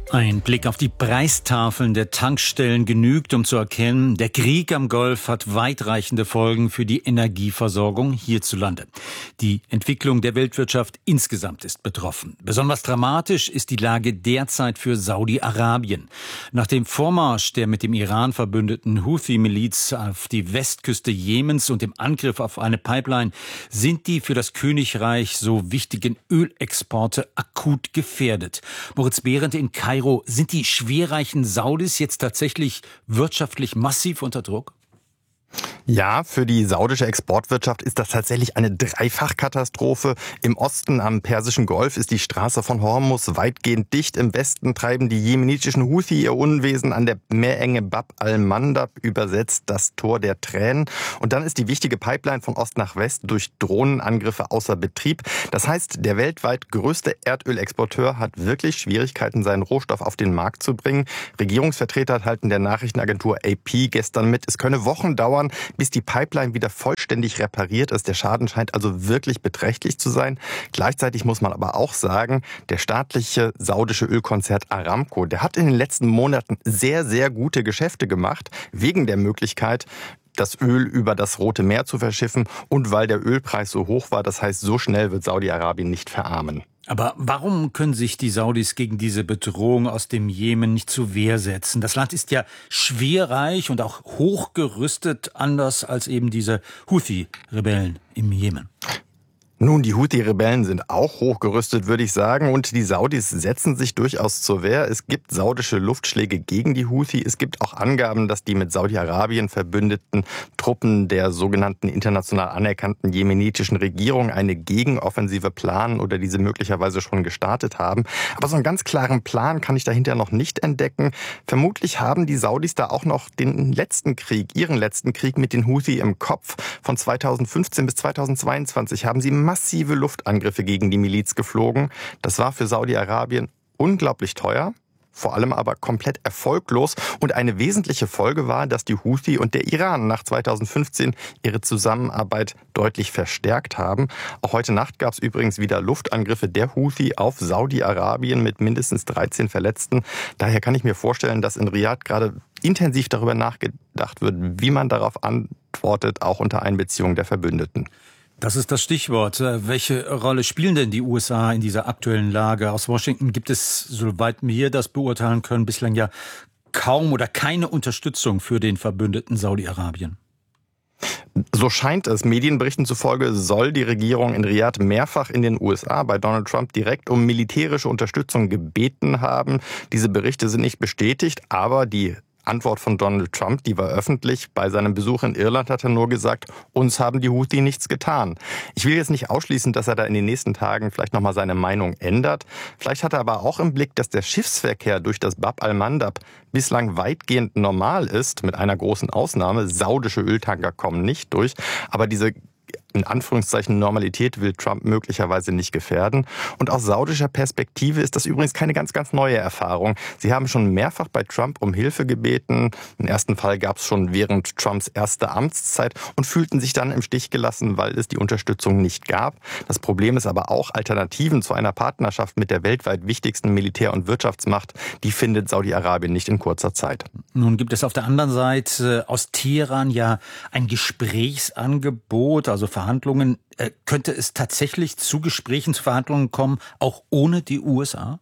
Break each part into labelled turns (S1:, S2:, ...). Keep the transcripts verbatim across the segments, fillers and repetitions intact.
S1: Ein Blick auf die Preistafeln der Tankstellen genügt, um zu erkennen, der Krieg am Golf hat weitreichende Folgen für die Energieversorgung hierzulande. Die Entwicklung der Weltwirtschaft insgesamt ist betroffen. Besonders dramatisch ist die Lage derzeit für Saudi-Arabien. Nach dem Vormarsch der mit dem Iran verbündeten Houthi-Miliz auf die Westküste Jemens und dem Angriff auf eine Pipeline sind die für das Königreich so wichtigen Ölexporte akut gefährdet. Moritz Behrendt in Kairo. Sind die schwerreichen Saudis jetzt tatsächlich wirtschaftlich massiv unter Druck?
S2: Ja, für die saudische Exportwirtschaft ist das tatsächlich eine Dreifachkatastrophe. Im Osten am Persischen Golf ist die Straße von Hormuz weitgehend dicht. Im Westen treiben die jemenitischen Houthi ihr Unwesen an der Meerenge Bab al-Mandab, übersetzt das Tor der Tränen. Und dann ist die wichtige Pipeline von Ost nach West durch Drohnenangriffe außer Betrieb. Das heißt, der weltweit größte Erdölexporteur hat wirklich Schwierigkeiten, seinen Rohstoff auf den Markt zu bringen. Regierungsvertreter teilten der Nachrichtenagentur A P gestern mit, es könne Wochen dauern, bis die Pipeline wieder vollständig repariert ist. Der Schaden scheint also wirklich beträchtlich zu sein. Gleichzeitig muss man aber auch sagen, der staatliche saudische Ölkonzern Aramco, der hat in den letzten Monaten sehr, sehr gute Geschäfte gemacht, wegen der Möglichkeit, das Öl über das Rote Meer zu verschiffen und weil der Ölpreis so hoch war. Das heißt, so schnell wird Saudi-Arabien nicht verarmen.
S1: Aber warum können sich die Saudis gegen diese Bedrohung aus dem Jemen nicht zur Wehr setzen? Das Land ist ja schwerreich und auch hochgerüstet, anders als eben diese Houthi-Rebellen im Jemen.
S2: Nun, die Houthi-Rebellen sind auch hochgerüstet, würde ich sagen. Und die Saudis setzen sich durchaus zur Wehr. Es gibt saudische Luftschläge gegen die Houthi. Es gibt auch Angaben, dass die mit Saudi-Arabien verbündeten Truppen der sogenannten international anerkannten jemenitischen Regierung eine Gegenoffensive planen oder diese möglicherweise schon gestartet haben. Aber so einen ganz klaren Plan kann ich dahinter noch nicht entdecken. Vermutlich haben die Saudis da auch noch den letzten Krieg, ihren letzten Krieg mit den Houthi im Kopf. Von zweitausendfünfzehn bis zweitausendzweiundzwanzig haben sie massive Luftangriffe gegen die Miliz geflogen. Das war für Saudi-Arabien unglaublich teuer, vor allem aber komplett erfolglos. Und eine wesentliche Folge war, dass die Houthi und der Iran nach zweitausendfünfzehn ihre Zusammenarbeit deutlich verstärkt haben. Auch heute Nacht gab es übrigens wieder Luftangriffe der Houthi auf Saudi-Arabien mit mindestens dreizehn Verletzten. Daher kann ich mir vorstellen, dass in Riyadh gerade intensiv darüber nachgedacht wird, wie man darauf antwortet, auch unter Einbeziehung der Verbündeten.
S1: Das ist das Stichwort. Welche Rolle spielen denn die U S A in dieser aktuellen Lage? Aus Washington gibt es, soweit wir das beurteilen können, bislang ja kaum oder keine Unterstützung für den Verbündeten Saudi-Arabien.
S2: So scheint es. Medienberichten zufolge soll die Regierung in Riyadh mehrfach in den U S A bei Donald Trump direkt um militärische Unterstützung gebeten haben. Diese Berichte sind nicht bestätigt, aber die Antwort von Donald Trump, die war öffentlich. Bei seinem Besuch in Irland hat er nur gesagt, uns haben die Houthi nichts getan. Ich will jetzt nicht ausschließen, dass er da in den nächsten Tagen vielleicht nochmal seine Meinung ändert. Vielleicht hat er aber auch im Blick, dass der Schiffsverkehr durch das Bab al-Mandab bislang weitgehend normal ist, mit einer großen Ausnahme. Saudische Öltanker kommen nicht durch, aber diese in Anführungszeichen Normalität will Trump möglicherweise nicht gefährden. Und aus saudischer Perspektive ist das übrigens keine ganz, ganz neue Erfahrung. Sie haben schon mehrfach bei Trump um Hilfe gebeten. Den ersten Fall gab es schon während Trumps erster Amtszeit und fühlten sich dann im Stich gelassen, weil es die Unterstützung nicht gab. Das Problem ist aber auch, Alternativen zu einer Partnerschaft mit der weltweit wichtigsten Militär- und Wirtschaftsmacht, die findet Saudi-Arabien nicht in kurzer Zeit.
S1: Nun gibt es auf der anderen Seite aus Teheran ja ein Gesprächsangebot, also Verhandlungen. Äh, könnte es tatsächlich zu Gesprächen, zu Verhandlungen kommen, auch ohne die U S A?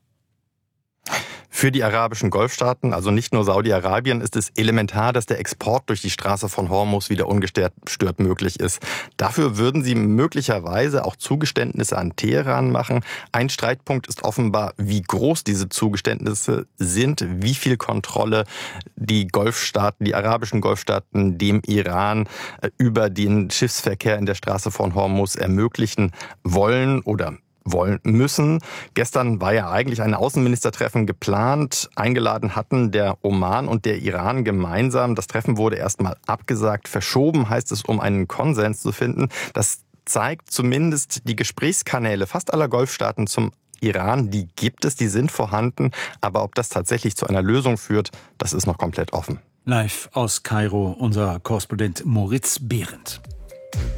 S2: Für die arabischen Golfstaaten, also nicht nur Saudi-Arabien, ist es elementar, dass der Export durch die Straße von Hormuz wieder ungestört möglich ist. Dafür würden sie möglicherweise auch Zugeständnisse an Teheran machen. Ein Streitpunkt ist offenbar, wie groß diese Zugeständnisse sind, wie viel Kontrolle die Golfstaaten, die arabischen Golfstaaten dem Iran über den Schiffsverkehr in der Straße von Hormuz ermöglichen wollen oder wollen müssen. Gestern war ja eigentlich ein Außenministertreffen geplant. Eingeladen hatten der Oman und der Iran gemeinsam. Das Treffen wurde erstmal abgesagt. Verschoben heißt es, um einen Konsens zu finden. Das zeigt zumindest die Gesprächskanäle fast aller Golfstaaten zum Iran. Die gibt es, die sind vorhanden. Aber ob das tatsächlich zu einer Lösung führt, das ist noch komplett offen.
S1: Live aus Kairo, unser Korrespondent Moritz Behrendt.